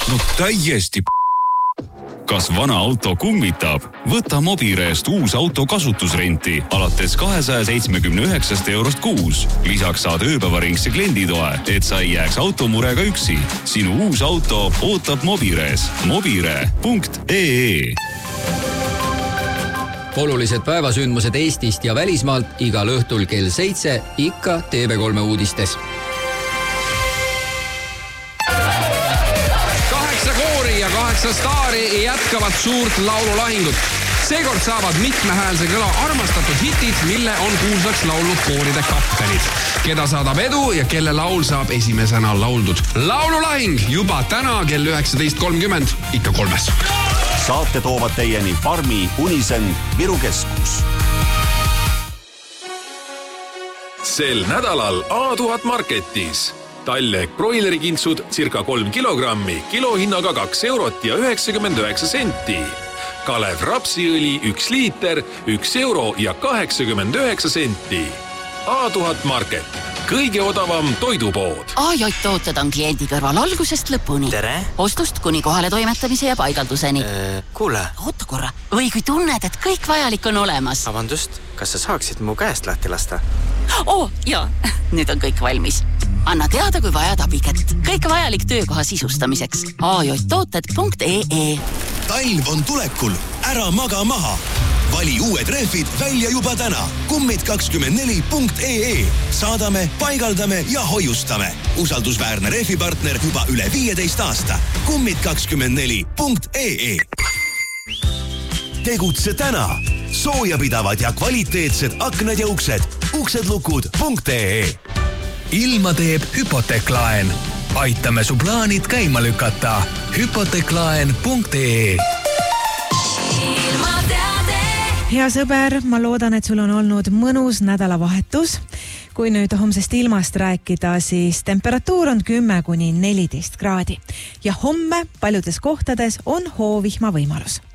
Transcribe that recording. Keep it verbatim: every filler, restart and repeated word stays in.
No täiesti p***. Kas vana auto kummitab? Võta Mobireest uus auto kasutusrenti alates kahesaja seitsmekümne üheksast eurost kuus. Lisaks saad ööpäevaringse klienditoe, et sa ei jääks automurega üksi. Sinu uus auto ootab Mobirees. Mobire punkt ee. Olulised päevasündmused Eestist ja välismaalt igal õhtul kell seitse ikka T V kolme uudistes. Ja kaheksa staari jätkavad suurt laululahingut. Seekord saavad mitmehäälse kõla armastatud hitid, mille on kuulsaks laulnud kooride kaptenid, keda saadab edu ja kelle laul saab esimesena lauldud. Laululahing juba täna kell üheksateist kolmkümmend ikka kolmes. Saate toovad teieni Farmi, Unisend, Viru Keskus. Sel nädalal A tuhat Marketis. Talleg broilerikintsud circa kolm kilogrammi, kilohinnaga kaks eurot ja üheksakümmend üheksa senti. Kalev rapsiõli üks liiter, üks euro ja kaheksakümmend üheksa senti. A tuhat Market, kõige odavam toidupood. A J tooted on kliendi kõrval algusest lõpuni. Tere! Ostust kuni kohale toimetamise ja paigalduseni. Äh, kuule. Oota korra. Või kui tunned, et kõik vajalik on olemas. Vabandust, kas sa saaksid mu käest lahti lasta? Oo, jaa. Nüüd on kõik valmis. Anna teada, kui vajad abiket. Kõik vajalik töökoha sisustamiseks. A J tooted punkt ee. Talv on tulekul. Ära maga maha. Vali uued rehvid välja juba täna. kummid kakskümmend neli punkt ee. Saadame, paigaldame ja hoiustame. Usaldusväärne rehvipartner juba üle viieteist aasta. kummid kakskümmend neli punkt ee. Tegutse täna. Soojapidavad ja kvaliteetsed aknad ja uksed. uksedlukud punkt ee. Ilma teeb Hypoteklaen. Aitame su plaanid käima lükata. Hypoteklaen punkt ee. Hea sõber, ma loodan, et sul on olnud mõnus nädalavahetus. Kui nüüd homsest ilmast rääkida, siis temperatuur on kümme kuni neliteist kraadi. Ja homme paljudes kohtades on hoovihma võimalus.